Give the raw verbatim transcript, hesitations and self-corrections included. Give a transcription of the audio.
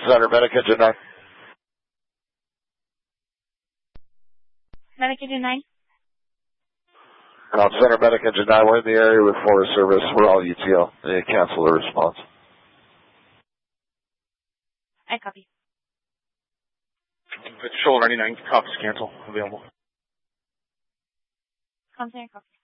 Center, Medic Engine nine. Medic Engine nine. Ground Center, Medic Engine nine. We're in the area with Forest Service. We're all U T L. They cancel the response. I copy. Shoulder ninety-nine, cops cancel, available. Com Center, copy.